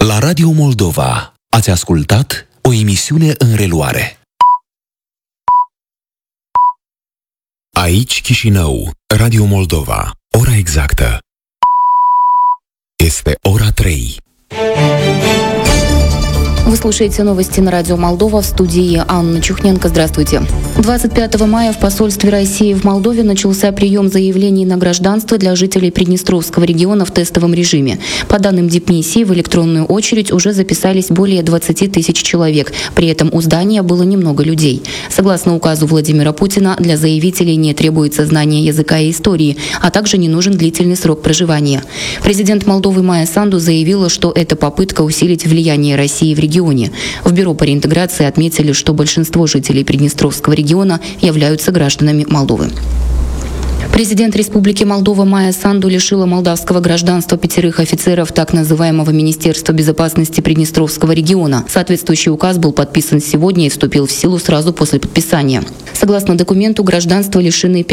La Radio Moldova ați ascultat o emisiune în reluare. Aici Chișinău, Radio Moldova. Ora exactă este ora 3. Вы слушаете новости на радио Молдова, в студии Анна Чухненко. Здравствуйте. 25 мая в посольстве России в Молдове начался прием заявлений на гражданство для жителей Приднестровского региона в тестовом режиме. По данным дипмиссии, в электронную очередь уже записались более 20 тысяч человек. При этом у здания было немного людей. Согласно указу Владимира Путина, для заявителей не требуется знание языка и истории, а также не нужен длительный срок проживания. Президент Молдовы Майя Санду заявила, что это попытка усилить влияние России в регионе. В Бюро по реинтеграции отметили, что большинство жителей Приднестровского региона являются гражданами Молдовы. Президент Республики Молдова Майя Санду лишила молдавского гражданства 5 офицеров так называемого Министерства безопасности Приднестровского региона. Соответствующий указ был подписан сегодня и вступил в силу сразу после подписания. Согласно документу, гражданства лишены